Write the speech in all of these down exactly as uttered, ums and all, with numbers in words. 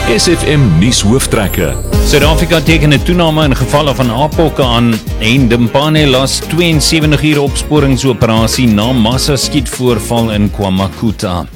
S F M nuus hooftrekke. Suid-Afrika teken 'n toename in gevalle van aappokke aan en Dimpane las tweeënsewentig uur opsporingsoperasie na massa skietvoorval in KwaMakuta.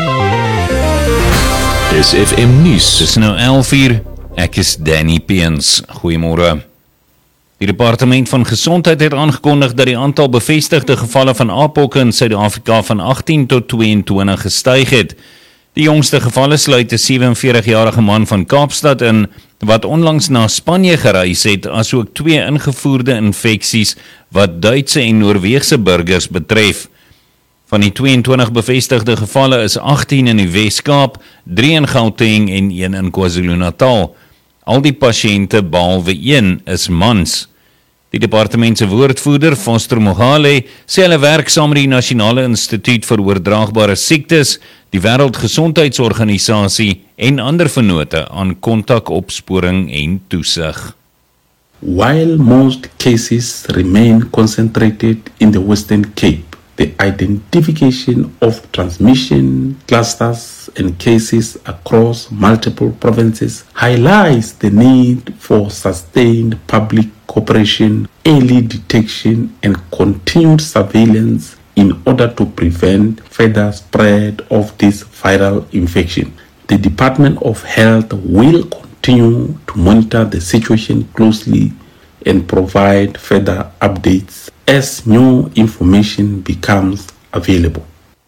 S F M nuus. Dis nou elf uur. Ek is Danny Peens. Goeiemôre. Die Departement van Gesondheid het aangekondig dat die aantal bevestigde gevalle van aappokke in Suid-Afrika van agttien tot tweeëntwintig gestyg het. Die jongste gevalle sluit 'n sewenveertigjarige man van Kaapstad in, wat onlangs na Spanje gereis het, asook twee ingevoerde infeksies wat Duitse en Noorweegse burgers betref. Van die tweeëntwintig bevestigde gevalle is agttien in die Wes-Kaap, drie in Gauteng en een in KwaZulu-Natal. Al die pasiënte behalwe een is mans. Die departement se woordvoerder, Foster Mohale, sê hulle werk saam met die Nasionale Instituut vir Oordraagbare Siektes, die Wêreldgesondheidsorganisasie en ander vennote aan kontakopsporing en toesig. While most cases remain concentrated in the Western Cape, the identification of transmission clusters and cases across multiple provinces highlights the need for sustained public cooperation, early detection, and continued surveillance in order to prevent further spread of this viral infection. The Department of Health will continue to monitor the situation closely and provide further updates as new information becomes available.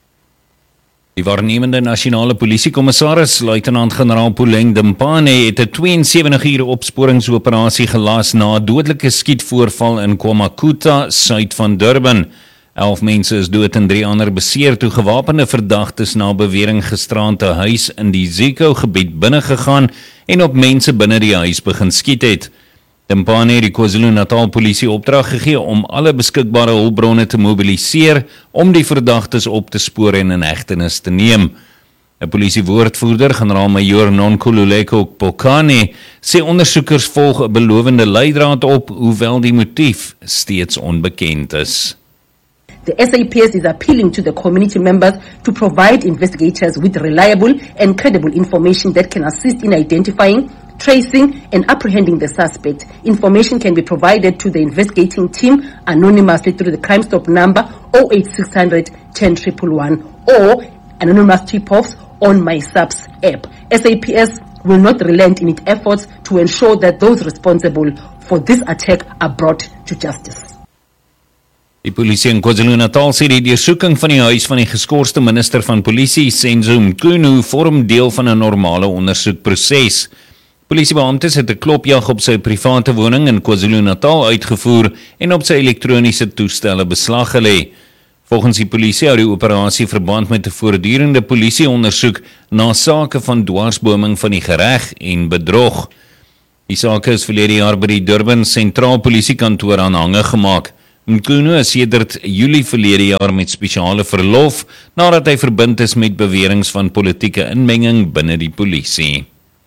Die waarnemende nasionale polisiekommissaris, luitenant-generaal Puleng Dimpane, het 'n tweeënsewentig uur opsporingsoperasie gelas na 'n dodelike skietvoorval in KwaMakuta, suid van Durban. Elf mense is dood en drie ander beseer toe gewapende verdagtes na bewering gisteraand 'n huis in die Zeko-gebied binnegegaan en op mense binne die huis begin skiet het. Dimpane het die KwaZulu-Natal polisie opdrag gegee om alle beskikbare hulpbronne te mobiliseer om die verdagtes op te spoor en in hegtenis te neem. 'n Polisiewoordvoerder, generaal-majoor Nonkululeko Pokane, sê ondersoekers volg 'n belowende leidraad op, hoewel die motief steeds onbekend is. The S A P S is appealing to the community members to provide investigators with reliable and credible information that can assist in identifying, tracing, and apprehending the suspect. Information can be provided to the investigating team anonymously through the Crime Stop number zero eight six hundred, ten one one one or anonymous tip-offs on MySubs app. S A P S will not relent in its efforts to ensure that those responsible for this attack are brought to justice. Die polisie in KwaZulu-Natal sê die deursoeking van die huis van die geskorste minister van polisie, Senzo Mchunu, vorm deel van 'n normale ondersoekproses. Polisiebeamptes het 'n klopjag op sy private woning in KwaZulu-Natal uitgevoer en op sy elektroniese toestelle beslag gelê. Volgens die polisie hou die operasie verband met 'n voortdurende polisieondersoek na sake van dwarsboming van die gereg en bedrog. Die sake is verlede jaar by die Durban Sentraal Polisiekantoor aanhange gemaak. Mchunu is sedert Julie verlede jaar met spesiale verlof nadat hy verbind is met beweringe van politieke inmenging binne die polisie.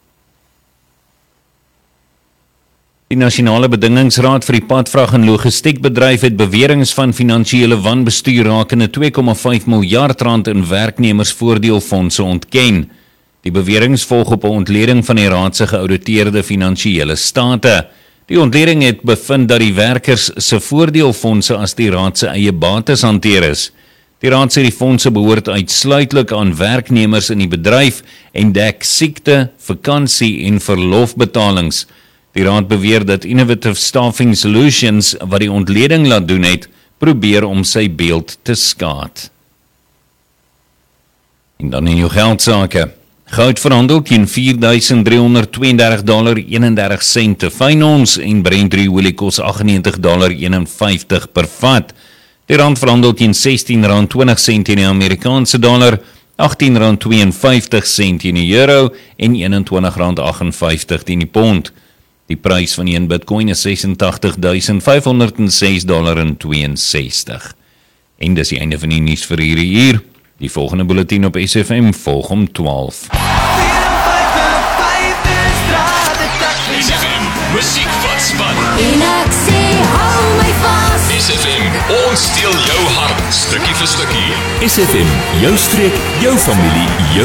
Die Nasionale Bedingingsraad vir die Padvrag en Logistiekbedryf het beweringe van finansiële wanbestuur rakende twee komma vyf miljard rand in werknemersvoordeelfondse ontken. Die beweringe volg op 'n ontleding van die raad se geauditeerde finansiële state. Die ontleding het bevind dat die werkers se voordeelfondse as die raad se eie bates hanteer is. Die raad sê die fondse behoort uitsluitlik aan werknemers in die bedryf en dek siekte, vakansie en verlofbetalings. Die raad beweer dat Innovative Staffing Solutions, wat die ontleding laat doen het, probeer om sy beeld te skaad. En dan in jou geldsake. Goud verhandel teen vier duisend driehonderd tweeëndertig dollar eenendertig sente fyn ons en Brent olie kos agt en negentig dollar eenenvyftig per vat. Die rand verhandel teen sestien rand twintig sent in die Amerikaanse dollar, agttien rand tweeënvyftig sent in die euro en eenentwintig rand agt en vyftig in die pond. Die prys van een Bitcoin is ses en agtig duisend vyf honderd ses dollar en tweeënsestig. En dis die einde van die nuus vir hierdie uur. Die volgende bulletin op S F M volg om twaalf. S F M, musiek wat span. En ek sê, hou my vas. S F M, ons steel jou hart, stukkie vir stukkie. S F M, jou streek, jou familie, jou